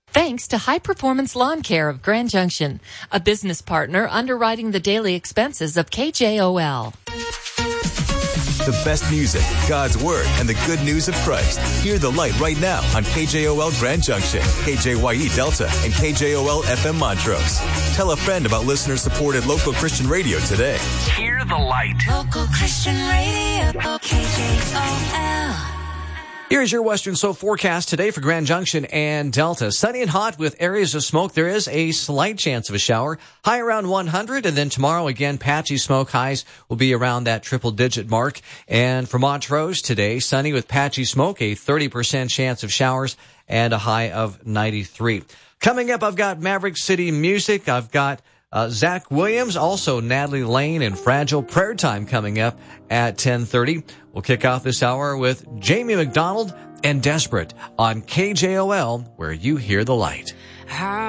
Thanks to High Performance Lawn Care of Grand Junction, a business partner underwriting the daily expenses of KJOL. The best music, God's Word, and the good news of Christ. Hear the light right now on KJOL Grand Junction, KJYE Delta, and KJOL FM Montrose. Tell a friend about listener-supported local Christian radio today. Hear the light. Local Christian radio, KJOL. Here's your Western Soap forecast today for Grand Junction and Delta. Sunny and hot with areas of smoke. There is a slight chance of a shower. High around 100. And then tomorrow, again, patchy smoke. Highs will be around that triple-digit mark. And for Montrose today, sunny with patchy smoke. A 30% chance of showers and a high of 93. Coming up, I've got Maverick City Music. I've got Zach Williams, also Natalie Lane and Fragile. Prayer time coming up at 10:30. We'll kick off this hour with Jamie McDonald and Desperate on KJOL, where you hear the light.